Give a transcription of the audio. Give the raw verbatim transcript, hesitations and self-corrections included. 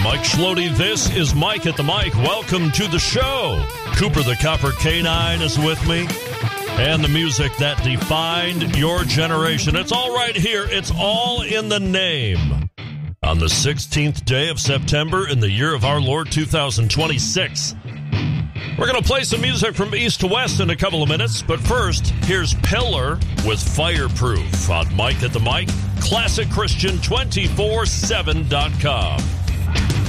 Mike Schlody. This is Mike at the Mic. Welcome to the show. Cooper the Copper Canine is with me. And the music that defined your generation. It's all right here. It's all in the name. On the sixteenth day of September in the year of our Lord two thousand twenty-six. We're going to play some music from east to west in a couple of minutes. But first, here's Pillar with Fireproof on Mike at the Mic. Classic Christian two four seven dot com.